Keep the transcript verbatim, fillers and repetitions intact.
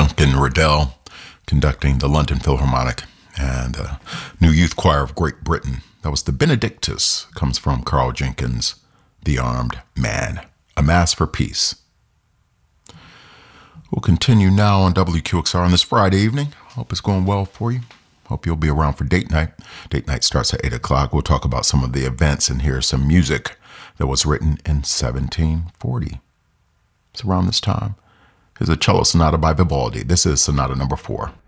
Duncan Riddell conducting the London Philharmonic and uh, New Youth Choir of Great Britain. That was the Benedictus, comes from Carl Jenkins' The Armed Man, A Mass for Peace. We'll continue now on W Q X R on this Friday evening. Hope it's going well for you. Hope you'll be around for date night. Date night starts at eight o'clock. We'll talk about some of the events and hear some music that was written in seventeen forty. It's around this time. Here's a cello sonata by Vivaldi. This is sonata number four.